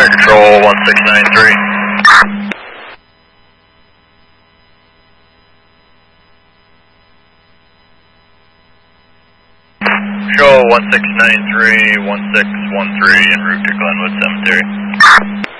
Fire Control 1693. Control 1693, 1613 en route to Glenwood Cemetery.